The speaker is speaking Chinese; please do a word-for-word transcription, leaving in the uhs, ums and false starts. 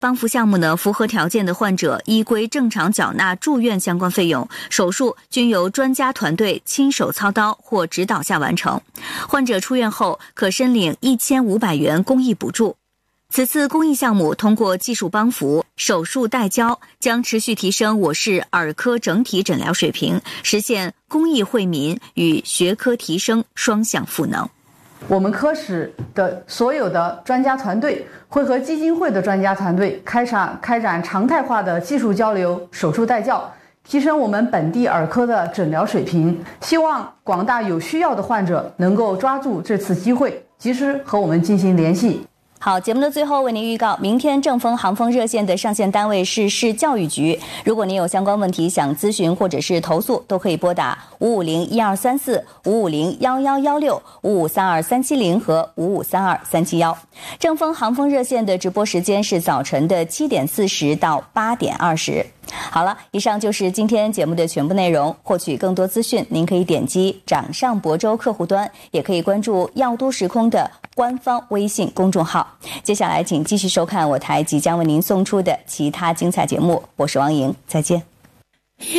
帮扶项目呢，符合条件的患者依规正常缴纳住院相关费用，手术均由专家团队亲手操刀或指导下完成。患者出院后可申领一千五百元公益补助。此次公益项目通过技术帮扶、手术代交，将持续提升我市耳科整体诊疗水平，实现公益惠民与学科提升双向赋能。 我们科室的所有的专家团队会和基金会的专家团队开展开展常态化的技术交流、手术代教，提升我们本地耳科的诊疗水平。希望广大有需要的患者能够抓住这次机会，及时和我们进行联系。 好，节目的最后为您预告，明天正风航风热线的上线单位是市教育局。如果您有相关问题想咨询或者是投诉，都可以拨打五五零一二三四、五五零幺幺幺六、五五三二三七零和五五三二三七幺。正风航风热线的直播时间是早晨的七点四十到八点二十。好了，以上就是今天节目的全部内容。获取更多资讯，您可以点击掌上亳州客户端，也可以关注药都时空的官方微信公众号。接下来请继续收看我台即将为您送出的其他精彩节目，我是王莹，再见。